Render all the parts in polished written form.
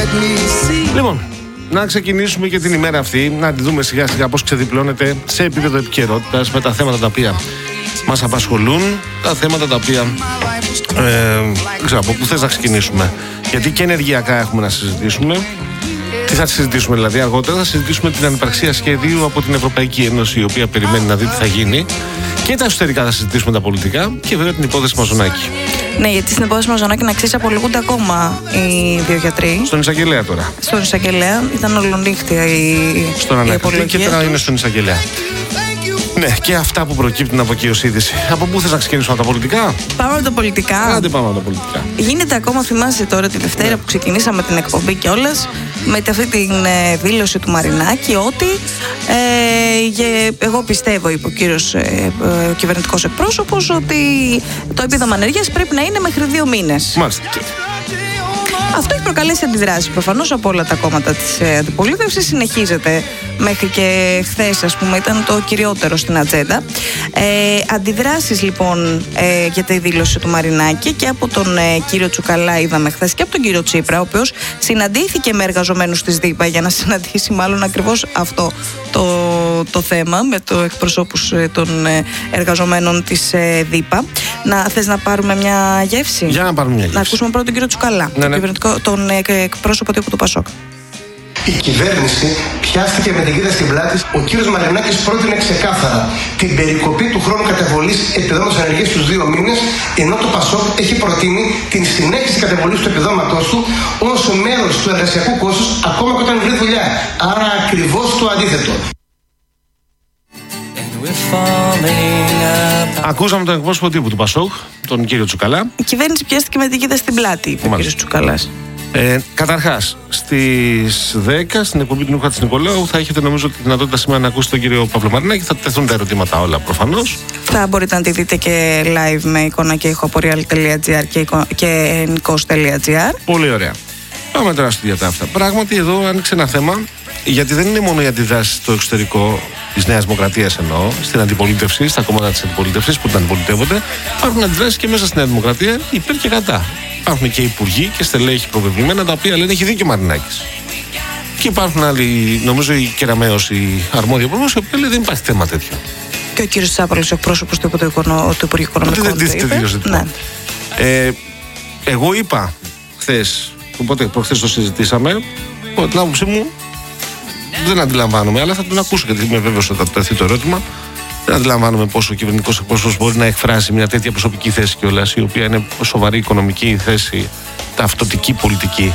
Λοιπόν, να ξεκινήσουμε και την ημέρα αυτή, να τη δούμε σιγά σιγά πώς ξεδιπλώνεται σε επίπεδο επικαιρότητας με τα θέματα τα οποία μας απασχολούν, τα θέματα τα οποία δεν ξέρω από πού θες να ξεκινήσουμε. Γιατί και ενεργειακά έχουμε να συζητήσουμε. Τι θα συζητήσουμε δηλαδή αργότερα? Θα συζητήσουμε την ανυπαρξία σχεδίου από την Ευρωπαϊκή Ένωση, η οποία περιμένει να δει τι θα γίνει. Και τα εσωτερικά θα συζητήσουμε, τα πολιτικά, και βέβαια την υπόθεση Μαζονάκη. Ναι, γιατί στην υπόθεση Μαζονάκη να ξέρεις απολογούνται ακόμα οι δύο γιατροί. Στον εισαγγελέα τώρα. Στον εισαγγελέα, ήταν ολονύχτια στον ανακριτή και τώρα είναι στον εισαγγελέα. Ναι, και αυτά που προκύπτουν από εκεί ως είδηση. Από πού θες να ξεκινήσουμε, από τα πολιτικά? Πάμε από τα πολιτικά. Άντε, πάμε από τα πολιτικά. Γίνεται ακόμα, θυμάσαι τώρα τη Δευτέρα που ξεκινήσαμε την εκπομπή κιόλας, με αυτή την δήλωση του Μαρινάκη ότι εγώ πιστεύω, είπε ο κύριος κυβερνητικός εκπρόσωπος, ότι το επίδομα ανεργίας πρέπει να είναι μέχρι 2 μήνες. Μάλιστα. Αυτό έχει προκαλέσει αντιδράσεις προφανώς από όλα τα κόμματα της αντιπολίτευσης. Συνεχίζεται μέχρι και χθες, ας πούμε, ήταν το κυριότερο στην ατζέντα. Αντιδράσεις λοιπόν για τη δήλωση του Μαρινάκη και από τον κύριο Τσουκαλά είδαμε χθες, και από τον κύριο Τσίπρα, ο οποίος συναντήθηκε με εργαζομένους της ΔΥΠΑ για να συναντήσει μάλλον ακριβώς αυτό το θέμα, με το εκπροσώπους των εργαζομένων της ΔΥΠΑ. Θες να πάρουμε μια γεύση? Για να πάρουμε μια γεύση. Να ακούσουμε πρώτα τον κύριο Τσουκαλά, τον εκπρόσωπο τύπου του Πασόκ. Η κυβέρνηση πιάστηκε με την κοίτα στην πλάτη. Ο κύριος Μαρινάκης πρότεινε ξεκάθαρα την περικοπή του χρόνου καταβολής επιδόματος ανεργίας στους 2 μήνες, ενώ το Πασόκ έχει προτείνει την συνέχιση καταβολής του επιδόματός του ως μέρος του εργασιακού κόστους, ακόμα και όταν βρει δουλειά. Άρα ακριβώς το αντίθετο. Ακούσαμε τον εκπρόσωπο τύπου του Πασόκ, τον κύριο Τσουκαλά. Η κυβέρνηση πιάστηκε με την κοίτα στην πλάτη, είπε ο κύριος Τσουκαλάς. Καταρχάς, στις 10 στην εκπομπή του Νούχα της Νικολάου θα έχετε νομίζω τη δυνατότητα σήμερα να ακούσετε τον κύριο Παύλο Μαρινάκη. Θα τεθούν τα ερωτήματα όλα προφανώς. Θα μπορείτε να τη δείτε και live με εικόνα και ήχο από real.gr και nikos.gr. Πολύ ωραία. Πάμε τώρα στη διατάφτα. Πράγματι, εδώ άνοιξε ένα θέμα, γιατί δεν είναι μόνο οι αντιδράσεις στο εξωτερικό της Νέας Δημοκρατίας, εννοώ, στην αντιπολίτευση, στα κόμματα της αντιπολίτευσης που την αντιπολιτεύονται. Υπάρχουν αντιδράσεις και μέσα στη Νέα Δημοκρατία υπέρ και κατά. Υπάρχουν και υπουργοί και στελέχη προβεβλημένα, τα οποία λένε έχει δίκιο ο Μαρινάκης. Και υπάρχουν άλλοι, νομίζω η Κεραμέως, η αρμόδια υπουργός, η οποία λέει δεν υπάρχει θέμα τέτοιο. Και ο κύριος Τσάπαλος, ο εκπρόσωπος του Υπουργείου Οικονομικών. Δεν δείχνει. Ναι. Εγώ είπα χθες, οπότε προχθές το συζητήσαμε, ότι την άποψή μου δεν αντιλαμβάνομαι, αλλά θα τον ακούσω γιατί είμαι βέβαιος ότι θα τεθεί το ερώτημα. Δεν αντιλαμβάνομαι πόσο ο κυβερνητικός εκπρόσωπος μπορεί να εκφράσει μια τέτοια προσωπική θέση κιόλας, η οποία είναι σοβαρή οικονομική θέση, ταυτοτική πολιτική.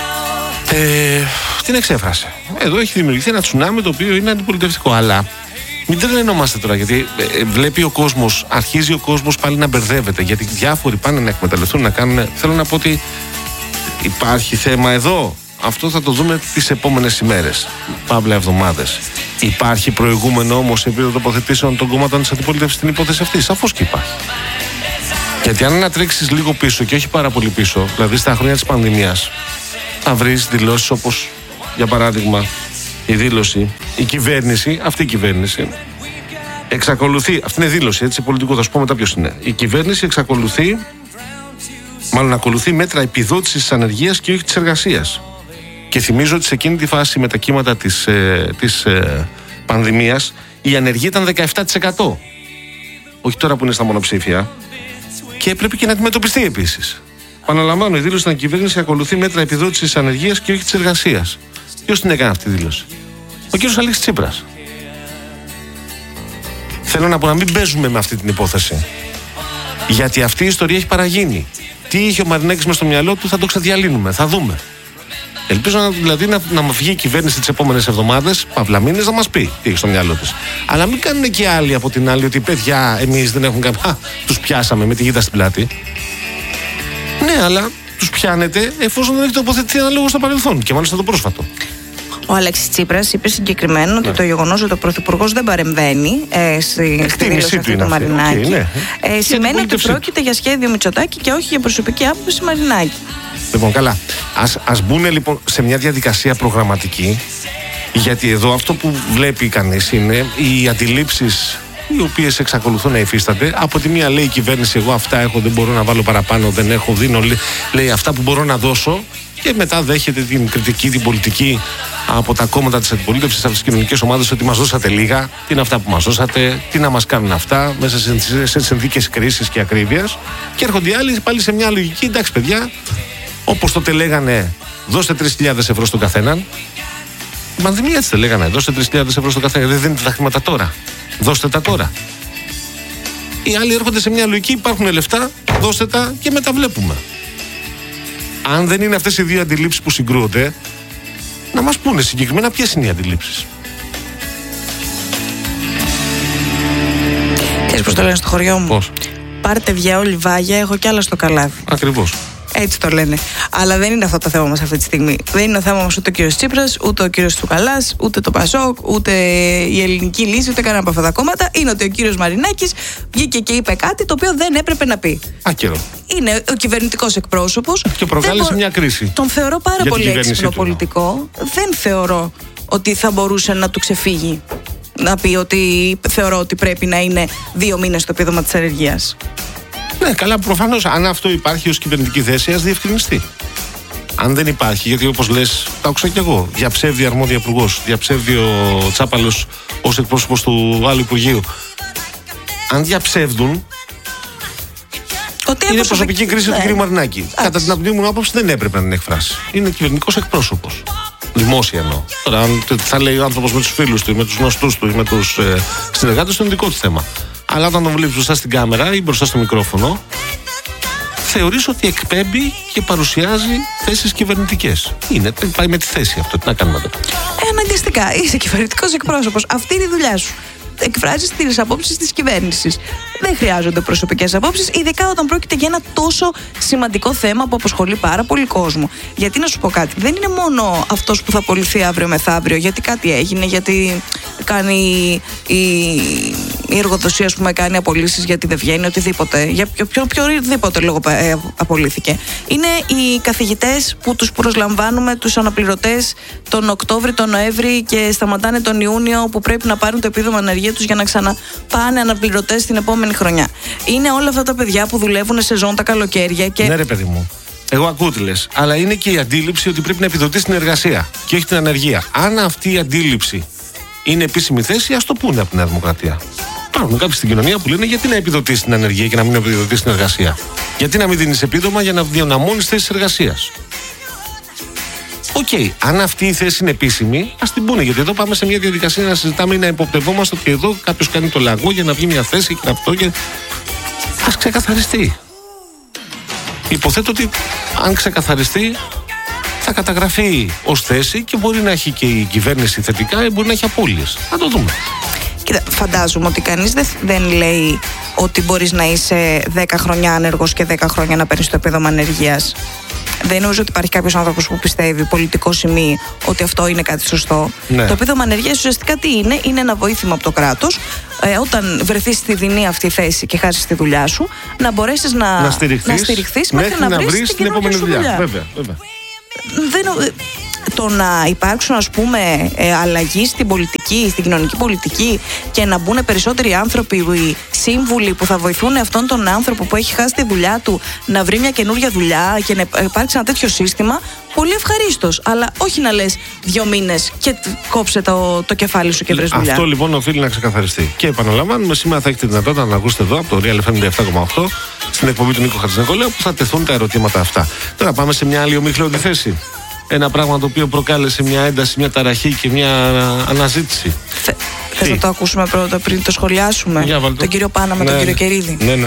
Την εξέφρασε. Εδώ έχει δημιουργηθεί ένα τσουνάμι το οποίο είναι αντιπολιτευτικό. Αλλά μην τρελαινόμαστε τώρα, γιατί βλέπει ο κόσμος, αρχίζει ο κόσμος πάλι να μπερδεύεται. Γιατί διάφοροι πάνε να εκμεταλλευτούν, να κάνουν. Θέλω να πω ότι υπάρχει θέμα εδώ. Αυτό θα το δούμε τις επόμενες ημέρες, παύλα εβδομάδες. Υπάρχει προηγούμενο όμως σε επίπεδο τοποθετήσεων των κομμάτων της αντιπολίτευσης στην υπόθεση αυτή? Σαφώς και υπάρχει. Γιατί αν ανατρέξεις λίγο πίσω, και όχι πάρα πολύ πίσω, δηλαδή στα χρόνια της πανδημίας, θα βρεις δηλώσεις όπως, για παράδειγμα, η δήλωση, αυτή η κυβέρνηση εξακολουθεί, αυτή είναι δήλωση έτσι πολιτικού, θα σου πω μετά ποιος είναι. Η κυβέρνηση ακολουθεί μέτρα επιδότησης της ανεργίας και όχι της εργασίας. Και θυμίζω ότι σε εκείνη τη φάση με τα κύματα της πανδημίας η ανεργία ήταν 17%. Όχι τώρα που είναι στα μονοψήφια. Και έπρεπε και να αντιμετωπιστεί επίσης. Παναλαμβάνω, η δήλωση στην κυβέρνηση ακολουθεί μέτρα επιδότησης της ανεργίας και όχι της εργασίας. Ποιος την έκανε αυτή τη δήλωση? Ο κύριος Αλέξης Τσίπρας. Θέλω να πω να μην παίζουμε με αυτή την υπόθεση. Γιατί αυτή η ιστορία έχει παραγίνει. Τι είχε ο Μαρινάκης μες στο μυαλό του θα το ξεδιαλύνουμε, θα δούμε. Ελπίζω δηλαδή να βγει η κυβέρνηση τις επόμενες εβδομάδες, παύλα μήνες, να μας πει τι έχει στο μυαλό της. Αλλά μην κάνουν και άλλοι από την άλλη ότι παιδιά, εμείς δεν έχουμε κάποια. Τους πιάσαμε με τη γίδα στην πλάτη. Ναι, αλλά τους πιάνετε εφόσον δεν έχει τοποθετηθεί ανάλογο στο παρελθόν και μάλιστα το πρόσφατο. Ο Αλέξης Τσίπρας είπε συγκεκριμένα ότι το γεγονός ότι ο Πρωθυπουργός δεν παρεμβαίνει στη δήλωση αυτή του Μαρινάκη σημαίνει ότι πρόκειται για σχέδιο Μητσοτάκη και όχι για προσωπική άποψη Μαρινάκη. Λοιπόν, καλά. Ας μπουν λοιπόν σε μια διαδικασία προγραμματική, γιατί εδώ αυτό που βλέπει κανείς είναι οι αντιλήψεις οι οποίες εξακολουθούν να υφίστανται. Από τη μία λέει η κυβέρνηση, εγώ αυτά έχω, δεν μπορώ να βάλω παραπάνω, δεν έχω, δίνω, λέει αυτά που μπορώ να δώσω. Και μετά δέχεται την κριτική, την πολιτική από τα κόμματα της αντιπολίτευσης, από τις κοινωνικές ομάδες, ότι μας δώσατε λίγα, τι είναι αυτά που μας δώσατε, τι να μας κάνουν αυτά, μέσα σε συνθήκες κρίσης και ακρίβειας. Και έρχονται οι άλλοι πάλι σε μια λογική, εντάξει παιδιά, όπως τότε λέγανε, δώστε 3.000 ευρώ στον καθέναν. Η πανδημία έτσι δεν λέγανε, δώστε 3.000 ευρώ στον καθέναν, δεν δίνετε τα χρήματα τώρα. Δώστε τα τώρα. Οι άλλοι έρχονται σε μια λογική, υπάρχουν λεφτά, δώστε τα και μετά βλέπουμε. Αν δεν είναι αυτές οι δύο αντιλήψεις που συγκρούονται, να μας πούνε συγκεκριμένα ποιες είναι οι αντιλήψεις. Ξέρεις πώς το λένε στο χωριό μου? Πώς? Πάρτε βιά όλη βάγια, έχω κι άλλα στο καλάθι. Ακριβώς. Έτσι το λένε. Αλλά δεν είναι αυτό το θέμα μας αυτή τη στιγμή. Δεν είναι το θέμα μας ούτε ο κύριος Τσίπρας, ούτε ο κύριος Τσουκαλάς, ούτε το Πασόκ, ούτε η Ελληνική Λύση, ούτε κανένα από αυτά τα κόμματα. Είναι ότι ο κύριος Μαρινάκης βγήκε και είπε κάτι το οποίο δεν έπρεπε να πει. Άκυρο. Είναι ο κυβερνητικός εκπρόσωπος. Και προκάλεσε μια κρίση. Τον θεωρώ πάρα πολύ έξυπνο πολιτικό. Δεν θεωρώ ότι θα μπορούσε να του ξεφύγει να πει ότι θεωρώ ότι πρέπει να είναι 2 μήνες το επίδομα της ανεργίας. Ναι, καλά, προφανώς αν αυτό υπάρχει ως κυβερνητική θέση, ας διευκρινιστεί. Αν δεν υπάρχει, γιατί όπως λες, τα άκουσα κι εγώ, διαψεύδει αρμόδια υπουργός, διαψεύδει ο Τσάπαλος ως εκπρόσωπος του άλλου Υπουργείου. Αν διαψεύδουν, είναι προσωπική κρίση του κ. Μαρινάκη. Κατά την απτή μου άποψη δεν έπρεπε να την εκφράσει. Είναι κυβερνητικός εκπρόσωπος. Δημόσια εννοώ. Τώρα, αν θα λέει ο άνθρωπος με τους φίλους του, με τους γνωστούς του ή με τους συνεργάτες του, είναι δικό του θέμα. Αλλά όταν τον βλέπεις μπροστά στην κάμερα ή μπροστά στο μικρόφωνο, θεωρείς ότι εκπέμπει και παρουσιάζει θέσεις κυβερνητικές. Πάει με τη θέση αυτό. Τι να κάνουμε τώρα. Αναγκαστικά. Είσαι κυβερνητικός εκπρόσωπος. Αυτή είναι η δουλειά σου. Εκφράζεις τις απόψεις της κυβέρνησης. Δεν χρειάζονται προσωπικές απόψεις, ειδικά όταν πρόκειται για ένα τόσο σημαντικό θέμα που απασχολεί πάρα πολύ κόσμο. Γιατί να σου πω κάτι, δεν είναι μόνο αυτός που θα απολυθεί αύριο μεθαύριο, γιατί κάτι έγινε, γιατί κάνει η εργοδοσία, ας πούμε, κάνει απολύσεις γιατί δεν βγαίνει, οτιδήποτε. Για οποιοδήποτε λόγο απολύθηκε. Είναι οι καθηγητές που τους προσλαμβάνουμε, τους αναπληρωτές τον Οκτώβρη, τον Νοέμβρη και σταματάνε τον Ιούνιο, που πρέπει να πάρουν το επίδομα ανεργία τους για να ξαναπάνε αναπληρωτές την επόμενη χρονιά. Είναι όλα αυτά τα παιδιά που δουλεύουν σε σεζόν τα καλοκαίρια και... Ναι, ρε παιδί μου. Εγώ ακούω τι λες. Αλλά είναι και η αντίληψη ότι πρέπει να επιδοτήσει την εργασία και όχι την ανεργία. Αν αυτή η αντίληψη είναι επίσημη θέση, ας το πούνε από τη Νέα Δημοκρατία. Υπάρχουν κάποιοι στην κοινωνία που λένε γιατί να επιδοτήσει την ανεργία και να μην επιδοτήσει την εργασία. Γιατί να μην δίνεις επίδομα για να διοναμώνεις θέσεις εργασίας. Οκ, αν αυτή η θέση είναι επίσημη, ας την πούνε. Γιατί εδώ πάμε σε μια διαδικασία να συζητάμε ή να υποπτευόμαστε ότι εδώ κάποιος κάνει το λαγό για να βγει μια θέση και αυτό και. Ας ξεκαθαριστεί. Υποθέτω ότι αν ξεκαθαριστεί, θα καταγραφεί ως θέση και μπορεί να έχει και η κυβέρνηση θετικά ή μπορεί να έχει απώλειες. Θα το δούμε. Κοίτα, φαντάζομαι ότι κανείς δεν λέει ότι μπορείς να είσαι 10 χρόνια άνεργος και 10 χρόνια να παίρνεις το επίδομα ανεργίας. Δεν νομίζω ότι υπάρχει κάποιος άνθρωπος που πιστεύει, πολιτικό σημείο, ότι αυτό είναι κάτι σωστό. Ναι. Το επίδομα ανεργίας ουσιαστικά τι είναι? Είναι ένα βοήθημα από το κράτος. Όταν βρεθείς στη δεινή αυτή θέση και χάσεις τη δουλειά σου, να μπορέσεις να στηριχθείς μέχρι να βρεις την επόμενη δουλειά. Βέβαια. Το να υπάρξουν, ας πούμε, αλλαγή στην πολιτική, στην κοινωνική πολιτική και να μπουν περισσότεροι άνθρωποι, οι σύμβουλοι που θα βοηθούν αυτόν τον άνθρωπο που έχει χάσει τη δουλειά του να βρει μια καινούργια δουλειά και να υπάρξει ένα τέτοιο σύστημα, πολύ ευχαρίστως. Αλλά όχι να λες 2 μήνες και κόψε το κεφάλι σου και βρες δουλειά. Αυτό λοιπόν οφείλει να ξεκαθαριστεί. Και επαναλαμβάνουμε, σήμερα θα έχετε δυνατότητα να ακούσετε εδώ από το Real FM 97,8 στην εκπομπή του Νίκο Χατζηνικολάου που θα τεθούν τα ερωτήματα αυτά. Τώρα πάμε σε μια άλλη ομίχλεονη θέση. Ένα πράγμα το οποίο προκάλεσε μια ένταση, μια ταραχή και μια αναζήτηση. Θες να το ακούσουμε πρώτα πριν το σχολιάσουμε? Τον κύριο Πάνα με τον κύριο Κερίδη. Ναι.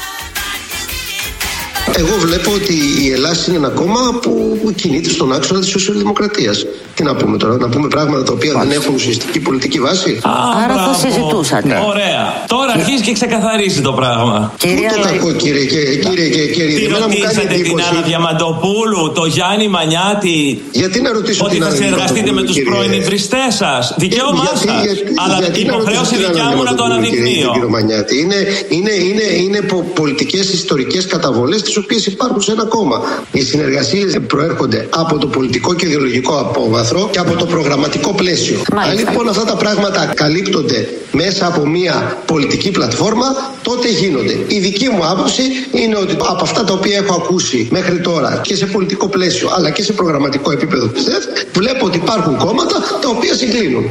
Εγώ βλέπω ότι η Ελλάδα είναι ένα κόμμα που κινείται στον άξονα της σοσιαλδημοκρατίας. Τι να πούμε τώρα, να πούμε πράγματα τα οποία δεν έχουν ουσιαστική πολιτική βάση. Άρα θα συζητούσατε. Ωραία. Τώρα αρχίζει και ξεκαθαρίζει το πράγμα. Πού το κακό, κύριε. Τι ρωτήσατε την Άννα Διαμαντοπούλου, το Γιάννη Μανιάτη? Γιατί να ρωτήσω ότι θα συνεργαστείτε με τους πρώην ιδρυστές σας? Δικαίωμά σας. Αλλά την υποχρέωση δικιά μου να το αναδεικνύω. Είναι πολιτικές ιστορικές καταβολές τις τις οποίες υπάρχουν σε ένα κόμμα. Οι συνεργασίες προέρχονται από το πολιτικό και ιδεολογικό απόβαθρο και από το προγραμματικό πλαίσιο. Αν λοιπόν αυτά τα πράγματα καλύπτονται μέσα από μια πολιτική πλατφόρμα, τότε γίνονται. Η δική μου άποψη είναι ότι από αυτά τα οποία έχω ακούσει μέχρι τώρα και σε πολιτικό πλαίσιο αλλά και σε προγραμματικό επίπεδο της ΔΕΘ, βλέπω ότι υπάρχουν κόμματα τα οποία συγκλίνουν.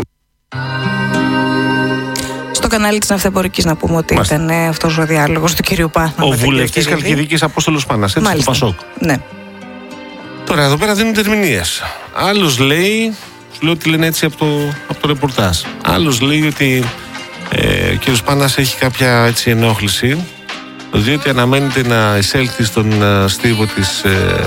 Στο κανάλι της Ναυτεμπορικής να πούμε ότι ήταν αυτός ο διάλογος του κυρίου Πάνα. Ο βουλευτής Χαλκιδικής Απόστολος Πάνας, έτσι, του Πασόκ. Ναι. Τώρα εδώ πέρα δίνουν ερμηνείες. Άλλος λέει, σου λέω ότι λένε έτσι από το ρεπορτάζ. Άλλος λέει ότι ο κύριος Πάνας έχει κάποια έτσι ενόχληση, διότι αναμένεται να εισέλθει στον στίβο της,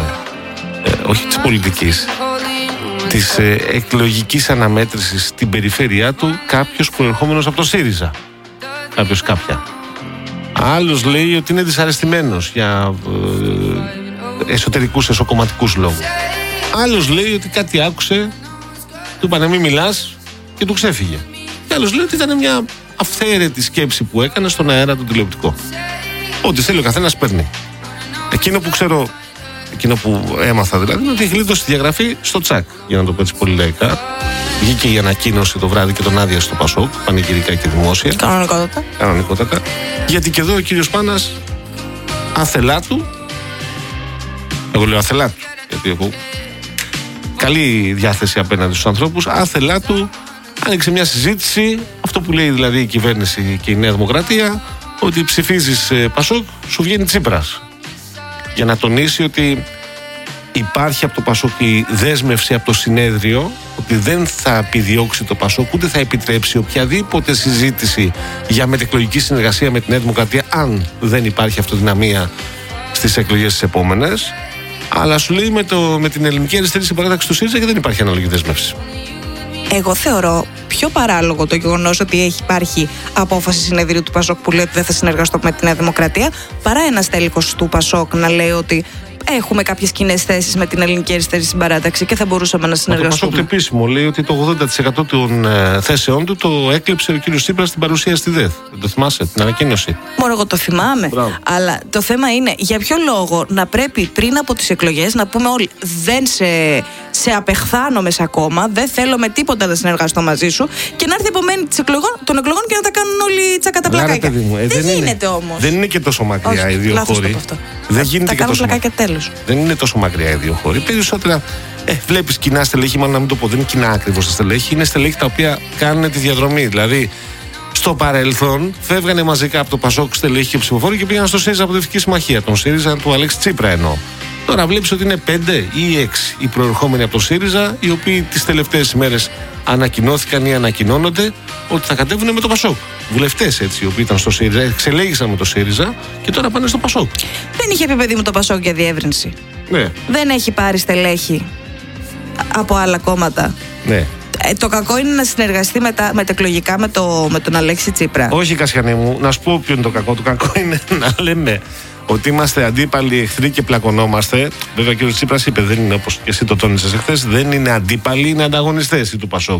όχι της πολιτικής, της εκλογικής αναμέτρησης στην περιφέρειά του κάποιος προερχόμενος από το ΣΥΡΙΖΑ. Κάποια. Άλλος λέει ότι είναι δυσαρεστημένος για εσωτερικούς, εσωκομματικούς λόγους. Άλλος λέει ότι κάτι άκουσε, του είπανε μη μιλάς και του ξέφυγε. Και άλλος λέει ότι ήταν μια αυθαίρετη σκέψη που έκανε στον αέρα του τηλεοπτικό. Ό,τι θέλει ο καθένας παίρνει. Εκείνο που ξέρω, εκείνο που έμαθα δηλαδή, είναι ότι έχει γλίτωσει τη διαγραφή στο τσακ, για να το πω έτσι πολύ λαϊκά. Βγήκε η ανακοίνωση το βράδυ και τον άδεια στο Πασόκ, πανηγυρικά και δημόσια. Κανονικότατα. Γιατί και εδώ ο κύριος Πάνας, άθελά του, εγώ λέω άθελά του, γιατί έχω καλή διάθεση απέναντι στους ανθρώπους, άθελά του άνοιξε μια συζήτηση, αυτό που λέει δηλαδή η κυβέρνηση και η Νέα Δημοκρατία, ότι ψηφίζεις Πασόκ, σου βγαίνει Τσίπρας. Για να τονίσει ότι υπάρχει από το Πασόκ η δέσμευση από το συνέδριο ότι δεν θα επιδιώξει το Πασόκ ούτε θα επιτρέψει οποιαδήποτε συζήτηση για μετεκλογική συνεργασία με τη Νέα Δημοκρατία, αν δεν υπάρχει αυτοδυναμία στις εκλογές τις επόμενες. Αλλά σου λέει με την ελληνική αριστερή συμπαράταξη του ΣΥΡΙΖΑ και δεν υπάρχει αναλογική δέσμευση. Εγώ θεωρώ πιο παράλογο το γεγονός ότι υπάρχει απόφαση συνεδρίου του Πασόκ που λέει ότι δεν θα συνεργαστώ με τη Νέα Δημοκρατία, παρά ένας τέλεχος του Πασόκ να λέει ότι έχουμε κάποιες κοινές θέσεις με την ελληνική αριστερή συμπαράταξη και θα μπορούσαμε να συνεργαστούμε. Το Πασόκ επίσημο λέει ότι το 80% των θέσεών του το έκλεψε ο κύριος Τσίπρας στην παρουσία στη ΔΕΘ. Δεν το θυμάσαι, την ανακοίνωση? Μόνο εγώ το θυμάμαι. Μπράβο. Αλλά το θέμα είναι για ποιο λόγο να πρέπει πριν από τις εκλογές να πούμε όλοι δεν σε απεχθάνομαι σαν κόμμα, δεν θέλω με τίποτα να συνεργαστώ μαζί σου και να έρθει η επομένη των εκλογών και να τα κάνουν όλοι τσακαταπλακάκια. Δεν γίνεται όμως. Δεν είναι και τόσο μακριά οι δύο χώροι. Δεν γίνεται και τόσο μακριά. Δεν είναι τόσο μακριά οι δύο χώροι. Περισσότερα βλέπεις κοινά στελέχη, μάλλον να μην το πω, δεν είναι κοινά ακριβώς τα στελέχη, είναι στελέχη τα οποία κάνουν τη διαδρομή. Δηλαδή, στο παρελθόν φεύγανε μαζικά από το Πασόκ στελέχη και ψηφοφόροι και πήγαν στο ΣΥΡΙΖΑ από τη Δυτική Συμμαχία. Τον ΣΥΡΙΖΑ του Αλέξη Τσίπρα εννοώ. Τώρα βλέπεις ότι είναι 5 ή 6 οι προερχόμενοι από το ΣΥΡΙΖΑ, οι οποίοι τις τελευταίες ημέρες ανακοινώθηκαν ή ανακοινώνονται ότι θα κατέβουν με το Πασόκ. Βουλευτές έτσι, οι οποίοι ήταν στο ΣΥΡΙΖΑ, εξελέγησαν με το ΣΥΡΙΖΑ και τώρα πάνε στο Πασόκ. Δεν είχε πει παιδί μου το Πασόκ για διεύρυνση. Ναι. Δεν έχει πάρει στελέχη από άλλα κόμματα. Ναι. Το κακό είναι να συνεργαστεί μετεκλογικά με τον Αλέξη Τσίπρα. Όχι, Κασιανή μου, να σου πω ποιο είναι το κακό. Το κακό είναι να λέμε ότι είμαστε αντίπαλοι, εχθροί και πλακωνόμαστε. Βέβαια, ο κ. Τσίπρας είπε, δεν είναι όπως και εσύ το τόνισες εχθές, δεν είναι αντίπαλοι, είναι ανταγωνιστές του Πασόκ.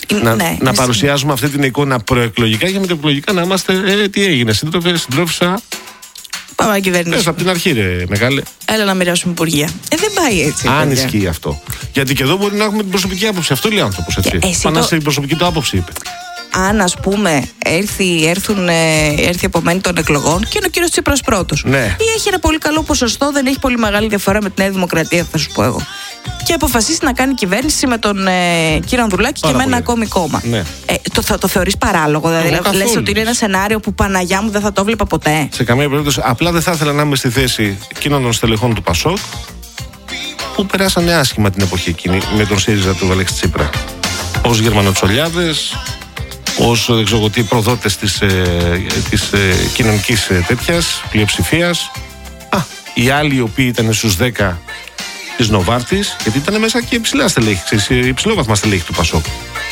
Να παρουσιάζουμε αυτή την εικόνα προεκλογικά και μετεκλογικά να είμαστε. Τι έγινε, συντρόφισσα. Πάμε κυβέρνηση. Από την αρχή, ρε μεγάλε. Έλα να μοιράσουμε υπουργεία. Δεν πάει έτσι. Αν ισχύει αυτό. Γιατί και εδώ μπορεί να έχουμε την προσωπική άποψη. Αυτό λέει ο άνθρωπος έτσι. Πάνω στην προσωπική του άποψη, είπε. Αν ας πούμε έρθει επομένη των εκλογών και είναι ο κύριος Τσίπρας πρώτος, ναι, ή έχει ένα πολύ καλό ποσοστό, δεν έχει πολύ μεγάλη διαφορά με τη Νέα Δημοκρατία, θα σου πω εγώ, και αποφασίσει να κάνει κυβέρνηση με τον κύριο Ανδρουλάκη και με ένα ακόμη κόμμα, ναι, το θεωρείς παράλογο? Δηλαδή λες ότι είναι ένα σενάριο που Παναγιά μου δεν θα το βλέπα ποτέ? Σε καμία περίπτωση. Απλά δεν θα ήθελα να είμαι στη θέση εκείνων των στελεχών του Πασόκ που περάσανε άσχημα την εποχή εκείνη με τον ΣΥΡΙΖΑ του Αλέξη Τσίπρα, ως Γερμανοτσολιάδες, ως δεν ξέρω τι προδότες της κοινωνικής τέτοιας πλειοψηφίας. Οι άλλοι οι οποίοι ήταν στους 10 της Νοβάρτης, γιατί ήταν μέσα και υψηλά στελέχη, υψηλόβαθμα στελέχη του Πασόκ.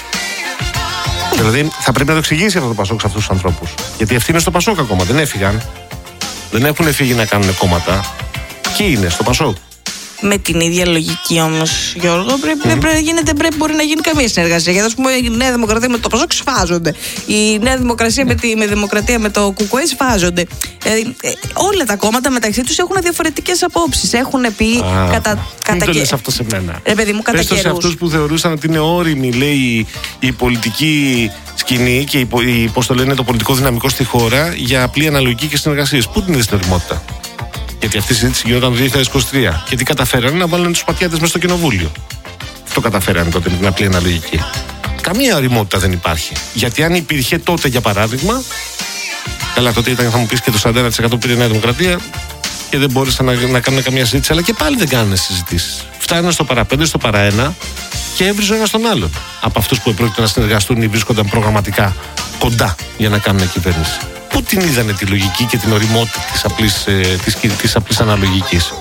Δηλαδή θα πρέπει να το εξηγήσει αυτό το Πασόκ σε αυτούς τους ανθρώπους. Γιατί αυτοί είναι στο Πασόκ ακόμα, δεν έφυγαν. Δεν έχουν φύγει να κάνουν κόμματα. Εκεί είναι, στο Πασόκ. Με την ίδια λογική όμως, Γιώργο, μπορεί να γίνει καμία συνεργασία. Γιατί, ας πούμε, η Νέα Δημοκρατία με το ΠΑΣΟΚ σφάζονται. Η Νέα Δημοκρατία με το ΚΚΕ σφάζονται. Όλα τα κόμματα μεταξύ τους έχουν διαφορετικές απόψεις. Έχουν πει μην το λες αυτό σε μένα. Παιδί μου, πες το σε αυτούς που θεωρούσαν ότι είναι όριμη, λέει, η πολιτική σκηνή και πώς το λένε, το πολιτικό δυναμικό στη χώρα για απλή αναλογική και συνεργασίες. Πού την είδες την οριμότητα? Γιατί αυτή η συζήτηση γινόταν το 2023. Γιατί καταφέρανε να βάλουν τους πατιάτες μέσα στο κοινοβούλιο. Αυτό καταφέρανε τότε με την απλή αναλογική. Καμία οριμότητα δεν υπάρχει. Γιατί αν υπήρχε τότε, για παράδειγμα. Καλά, τότε ήταν, θα μου πεις, και το 41% πήρε η Νέα Δημοκρατία και δεν μπόρεσαν να κάνουν καμία συζήτηση. Αλλά και πάλι δεν κάνουν συζητήσεις. Φτάνουν στο παραπέντε, στο παραένα και έβριζαν ένα τον άλλον. Από αυτούς που επρόκειτο να συνεργαστούν ή βρίσκονταν προγραμματικά κοντά για να κάνουν κυβέρνηση. Πού την είδανε τη λογική και την οριμότητα της απλής αναλογικής?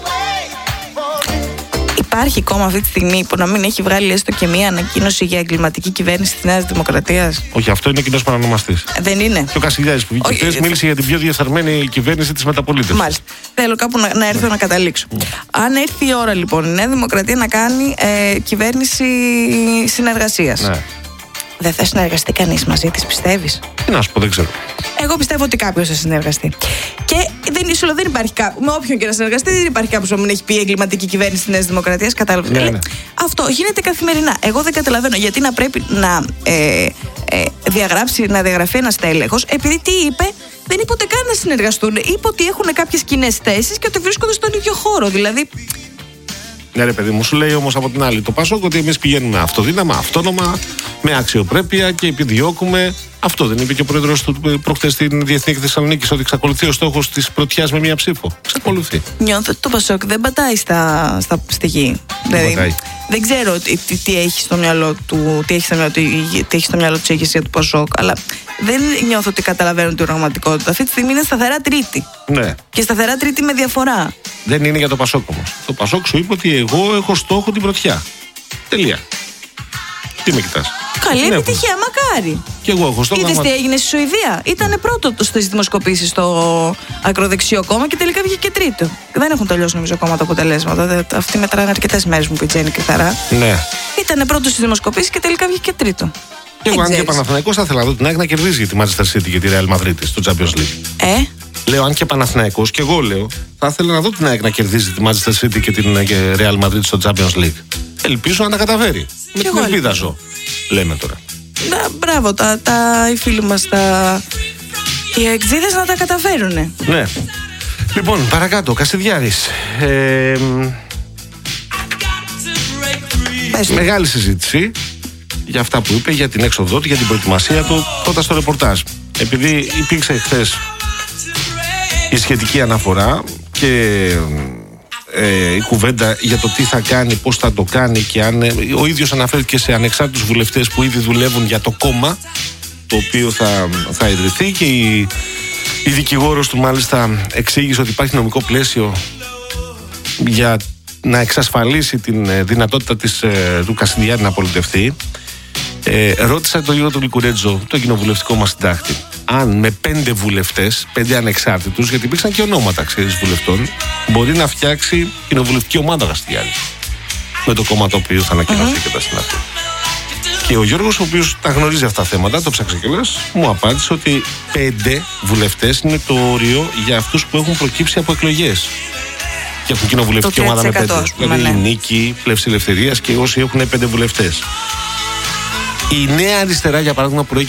Υπάρχει κόμμα αυτή τη στιγμή που να μην έχει βγάλει έστω και μία ανακοίνωση για εγκληματική κυβέρνηση της Νέας Δημοκρατίας? Όχι, αυτό είναι κοινός παρανομαστής. Δεν είναι. Και ο Κασιλιάδης που βγήκε χθες μίλησε για την πιο διεφθαρμένη κυβέρνηση της μεταπολίτευσης. Μάλιστα. Θέλω κάπου να έρθω να καταλήξω. Αν έρθει η ώρα, λοιπόν, η Νέα Δημοκρατία να κάνει κυβέρνηση συνεργασίας, ναι, δεν θα συνεργαστεί κανείς μαζί της, πιστεύεις? Τι να σου πω, δεν ξέρω. Εγώ πιστεύω ότι κάποιος θα συνεργαστεί. Και δεν υπάρχει κάποιο. Με όποιον και να συνεργαστεί, δεν υπάρχει κάποιος που μην έχει πει εγκληματική κυβέρνηση της Νέας Δημοκρατίας. Κατάλαβες? Ναι. Αυτό γίνεται καθημερινά. Εγώ δεν καταλαβαίνω γιατί να πρέπει να διαγραφεί ένα τέλεχος, επειδή τι είπε? Δεν είπε ούτε καν να συνεργαστούν. Είπε ότι έχουν κάποιες κοινές θέσεις και ότι βρίσκονται στον ίδιο χώρο. Δηλαδή. Ναι, ρε παιδί μου, σου λέει όμως από την άλλη το ΠΑΣΟΚ ότι εμείς πηγαίνουμε αυτοδύναμα, αυτόνομα, με αξιοπρέπεια και επιδιώκουμε. Αυτό δεν είπε και ο πρόεδρος του προχθές στην Διεθνή Έκθεση Θεσσαλονίκης, ότι εξακολουθεί ο στόχος της πρωτιάς με μία ψήφο? Εξακολουθεί. Νιώθω ότι το ΠΑΣΟΚ δεν πατάει στη γη. Δηλαδή, δεν ξέρω τι έχει στο μυαλό του, τι έχει στο μυαλό της ηγεσία του ΠΑΣΟΚ, αλλά δεν νιώθω ότι καταλαβαίνουν την πραγματικότητα. Αυτή τη στιγμή είναι σταθερά τρίτη. Ναι. Και σταθερά τρίτη με διαφορά. Δεν είναι για το ΠΑΣΟΚ όμως. Το ΠΑΣΟΚ σου είπε ότι εγώ έχω στόχο την πρωτιά. Τελεία. Τι με κοιτάς? Καλή επιτυχία, μακάρι. Και εγώ έχω στόχο. Είδες τι έγινε στη Σουηδία? Ήτανε πρώτο στις δημοσκοπήσεις στο ακροδεξιό κόμμα και τελικά βγήκε και τρίτο. Δεν έχουν τελειώσει νομίζω ακόμα τα αποτελέσματα. Αυτοί μετράνε αρκετές μέρες, μου πει η Τζέννη Κρυθαρά. Ναι. Ήτανε πρώτο στις δημοσκοπήσεις και τελικά βγήκε και τρίτο. Και εγώ, αν και Παναθηναϊκός, θα ήθελα να δω την ΑΕΚ να κερδίζει για τη Manchester City και τη Real Madrid στο Champions League. Λέω, αν και Παναθηναϊκός, και εγώ λέω, θα ήθελα να δω την ΑΕΚ να κερδίζει τη Manchester City και την Real Madrid στο Champions League. Ελπίζω να τα καταφέρει. Με την ελπίδα ζω. Λέμε τώρα. Μπράβο, οι φίλοι μας, οι εξήδες να τα καταφέρουνε. Ναι. Λοιπόν, παρακάτω, Κασιδιάρης. Μεγάλη συζήτηση για αυτά που είπε, για την έξοδό του, για την προετοιμασία του. Πρώτα στο ρεπορτάζ. Επειδή υπήρξε χθες η σχετική αναφορά και η κουβέντα για το τι θα κάνει, πώς θα το κάνει, και αν ο ίδιος αναφέρθηκε σε ανεξάρτητους βουλευτές που ήδη δουλεύουν για το κόμμα το οποίο θα ιδρυθεί, και η δικηγόρος του μάλιστα εξήγησε ότι υπάρχει νομικό πλαίσιο για να εξασφαλίσει την δυνατότητα του Κασιδιάρη να πολιτευτεί. Ρώτησα τον Γιώργο του Λικουρέτζο, το κοινοβουλευτικό μας συντάκτη, αν με 5 βουλευτές, 5 ανεξάρτητους, γιατί υπήρξαν και ονόματα, ξέρεις, βουλευτών, μπορεί να φτιάξει κοινοβουλευτική ομάδα Κασιδιάρη με το κόμμα το οποίο θα ανακοινωθεί και τα συναντήσει. Και ο Γιώργος, ο οποίος τα γνωρίζει αυτά τα θέματα, το ψάξε κιόλας, μου απάντησε ότι 5 βουλευτές είναι το όριο για αυτούς που έχουν προκύψει από εκλογές και έχουν κοινοβουλευτική ομάδα με 5. Δηλαδή η Νίκη, Πλεύση Ελευθερίας και όσοι έχουν 5 βουλευτές. Η Νέα Αριστερά, για παράδειγμα,